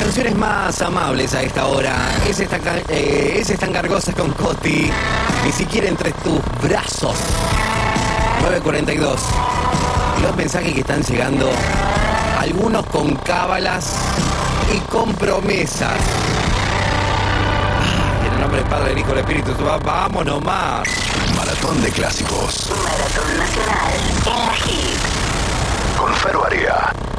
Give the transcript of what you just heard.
canciones más amables a esta hora. Es Están Gargosas con Coti. Ni siquiera entre tus brazos. 9:42. Los mensajes que están llegando, algunos con cábalas y con promesas. En el nombre del Padre, del Hijo y del Espíritu, vamos nomás. Maratón de clásicos. Maratón nacional en la Hit. Con Fer Barea.